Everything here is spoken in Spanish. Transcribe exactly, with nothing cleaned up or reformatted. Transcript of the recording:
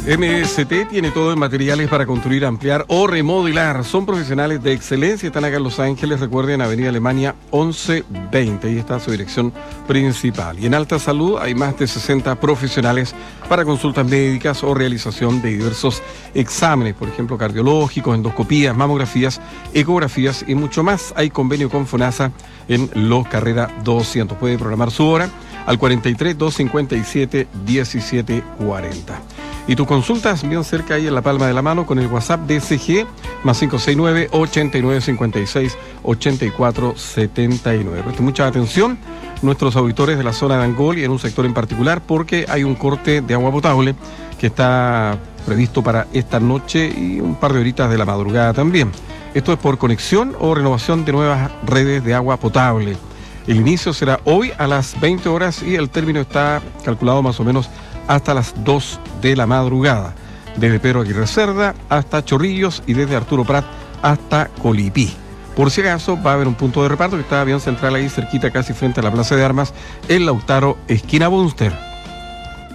M S T tiene todo en materiales para construir, ampliar o remodelar. Son profesionales de excelencia, están acá en Los Ángeles, recuerden, Avenida Alemania once veinte, ahí está su dirección principal. Y en Alta Salud hay más de sesenta profesionales para consultas médicas o realización de diversos exámenes, por ejemplo, cardiológicos, endoscopías, mamografías, ecografías y mucho más. Hay convenio con FONASA en Los Carrera doscientos. Puede programar su hora al cuarenta y tres, doscientos cincuenta y siete, diecisiete cuarenta. Y tus consultas bien cerca ahí en la palma de la mano con el WhatsApp de S G más cinco seis nueve, ochenta y nueve cincuenta y seis, ochenta y cuatro setenta y nueve. Presten mucha atención nuestros auditores de la zona de Angol y en un sector en particular porque hay un corte de agua potable que está previsto para esta noche y un par de horitas de la madrugada también. Esto es por conexión o renovación de nuevas redes de agua potable. El inicio será hoy a las veinte horas y el término está calculado más o menos hasta las dos de la madrugada, desde Pedro Aguirre Cerda hasta Chorrillos y desde Arturo Prat hasta Colipí. Por si acaso va a haber un punto de reparto que está bien central ahí cerquita, casi frente a la Plaza de Armas, en Lautaro, esquina Bunster.